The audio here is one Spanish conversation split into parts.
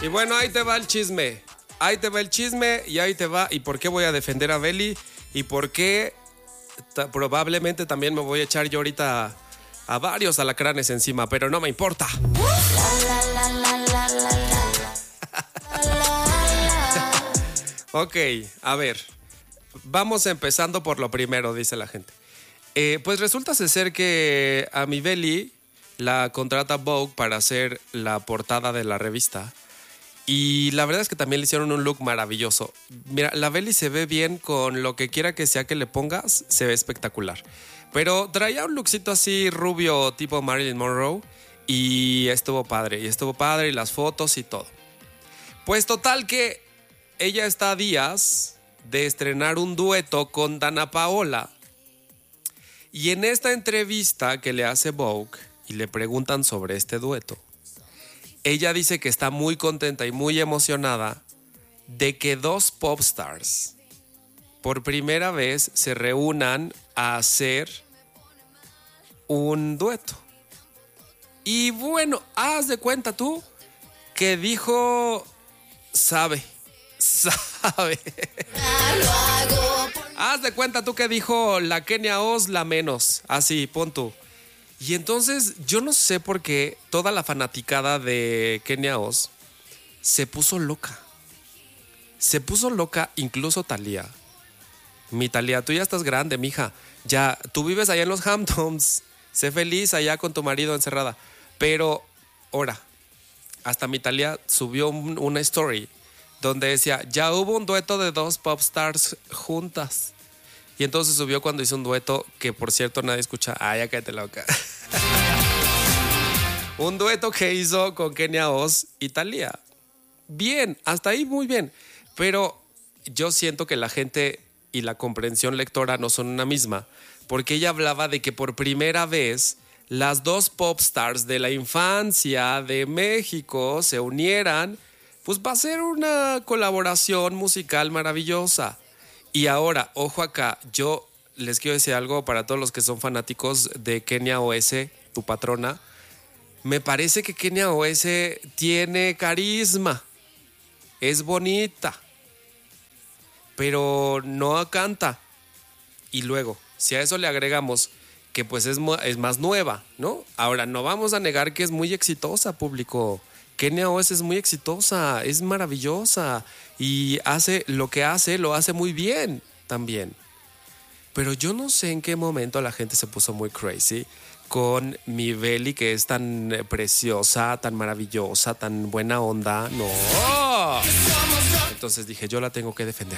Y bueno, ahí te va el chisme. Ahí te va el chisme y ahí te va. ¿Y por qué voy a defender a Beli? ¿Y por qué probablemente también me voy a echar yo ahorita a varios alacranes encima? Pero no me importa. Ok, a ver. Vamos empezando por lo primero, dice la gente. Pues resulta ser que a mi Beli la contrata Vogue para hacer la portada de la revista. Y la verdad es que también le hicieron un look maravilloso. Mira, la Beli se ve bien con lo que quiera que sea que le pongas, se ve espectacular. Pero traía un lookcito así rubio tipo Marilyn Monroe y estuvo padre y las fotos y todo. Pues total que ella está a días de estrenar un dueto con Dana Paola. Y en esta entrevista que le hace Vogue y le preguntan sobre este dueto, ella dice que está muy contenta y muy emocionada de que dos popstars por primera vez se reúnan a hacer un dueto. Y bueno, haz de cuenta tú que dijo, sabe. Haz de cuenta tú que dijo la Kenia Oz, la menos, así, pon tú. Y entonces yo no sé por qué toda la fanaticada de Kenia Oz se puso loca. Se puso loca incluso Thalía. Mi Thalía, tú ya estás grande, mija. Ya, tú vives allá en los Hamptons. Sé feliz allá con tu marido encerrada. Pero, ahora, hasta mi Thalía subió una story donde decía, ya hubo un dueto de dos popstars juntas. Y entonces subió cuando hizo un dueto que, por cierto, nadie escucha. Ay, ya cállate loca. Un dueto que hizo con Kenia Oz y Thalía. Bien, hasta ahí muy bien. Pero yo siento que la gente y la comprensión lectora no son una misma. Porque ella hablaba de que por primera vez las dos popstars de la infancia de México se unieran, pues va a ser una colaboración musical maravillosa. Y ahora, ojo acá, yo les quiero decir algo para todos los que son fanáticos de Kenia OS, tu patrona. Me parece que Kenia OS tiene carisma, es bonita, pero no canta. Y luego, si a eso le agregamos que pues es más nueva, ¿no? Ahora, no vamos a negar que es muy exitosa, público. Kenia Oz es muy exitosa, es maravillosa y hace lo que hace, lo hace muy bien también. Pero yo no sé en qué momento la gente se puso muy crazy con mi Beli, que es tan preciosa, tan maravillosa, tan buena onda. ¡No! Entonces dije, yo la tengo que defender.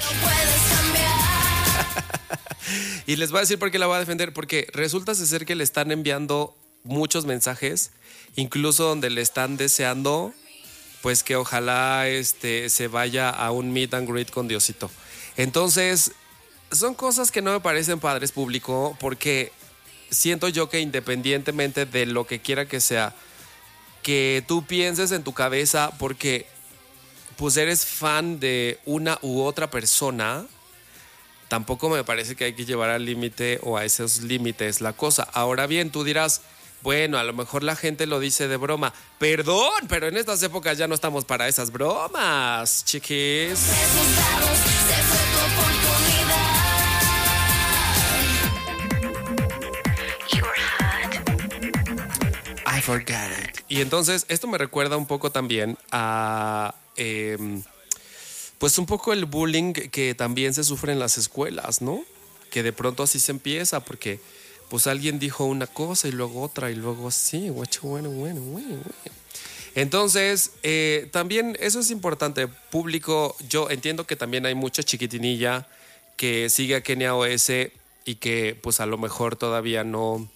Y les voy a decir por qué la voy a defender. Porque resulta ser que le están enviando muchos mensajes, incluso donde le están deseando pues que ojalá se vaya a un meet and greet con Diosito. Entonces son cosas que no me parecen padres, público, porque siento yo que independientemente de lo que quiera que sea, que tú pienses en tu cabeza porque pues eres fan de una u otra persona, tampoco me parece que hay que llevar al límite o a esos límites la cosa. Ahora bien, tú dirás, bueno, a lo mejor la gente lo dice de broma. Perdón, pero en estas épocas ya no estamos para esas bromas, chiquis. I forgot it. Y entonces esto me recuerda un poco también a pues un poco el bullying que también se sufre en las escuelas, ¿no? Que de pronto así se empieza porque pues alguien dijo una cosa y luego otra y luego así, bueno. Entonces, también eso es importante, público. Yo entiendo que también hay mucha chiquitinilla que sigue a Kenia OS y que pues a lo mejor todavía no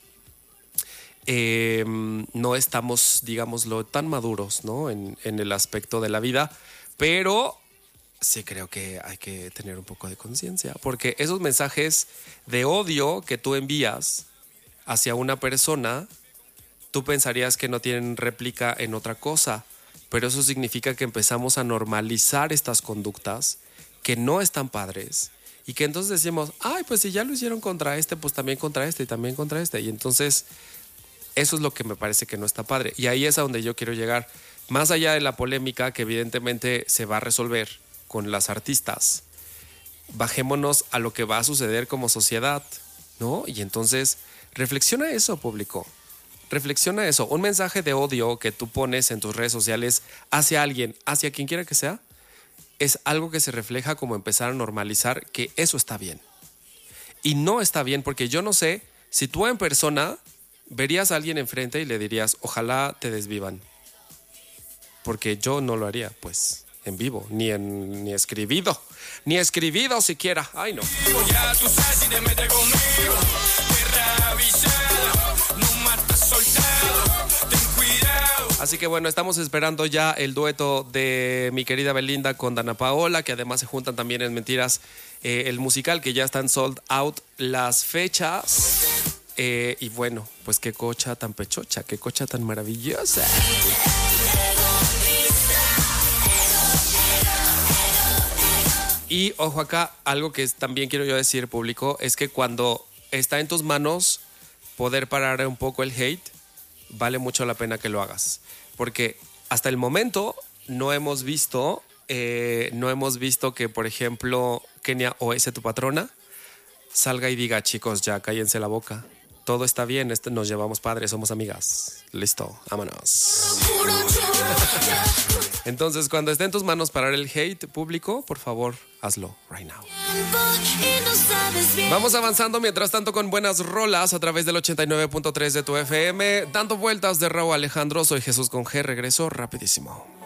estamos, digámoslo, tan maduros, ¿no? En el aspecto de la vida, pero sí creo que hay que tener un poco de conciencia, porque esos mensajes de odio que tú envías hacia una persona, tú pensarías que no tienen réplica en otra cosa, pero eso significa que empezamos a normalizar estas conductas que no están padres y que entonces decimos, ay, pues si ya lo hicieron contra este, pues también contra este y también contra este. Y entonces eso es lo que me parece que no está padre. Y ahí es a donde yo quiero llegar. más allá de la polémica que evidentemente se va a resolver con las artistas, bajémonos a lo que va a suceder como sociedad, ¿no? Y entonces, reflexiona eso, público. Reflexiona eso. Un mensaje de odio que tú pones en tus redes sociales hacia alguien, hacia quien quiera que sea, es algo que se refleja como empezar a normalizar que eso está bien. Y no está bien porque yo no sé si tú en persona verías a alguien enfrente y le dirías, ojalá te desvivan. Porque yo no lo haría, pues, en vivo, ni escribido siquiera. Ay, no. Ya tú sabes si te metes conmigo, tierra avisada, no matas soldado, ten cuidado. Así que bueno, estamos esperando ya el dueto de mi querida Belinda con Dana Paola, que además se juntan también en Mentiras, el musical, que ya están sold out las fechas. Y bueno, pues qué cocha tan pechocha, qué cocha tan maravillosa. Y ojo acá, algo que también quiero yo decir, público, es que cuando está en tus manos poder parar un poco el hate, vale mucho la pena que lo hagas. Porque hasta el momento no hemos visto que, por ejemplo, Kenia O.S., tu patrona, salga y diga, chicos, ya cállense la boca. Todo está bien, nos llevamos padres, somos amigas. Listo, vámonos. Entonces, cuando esté en tus manos parar el hate público, por favor, hazlo right now. Vamos avanzando mientras tanto con buenas rolas a través del 89.3 de tu FM. Dando vueltas de Raúl Alejandro, soy Jesús con G. Regreso rapidísimo.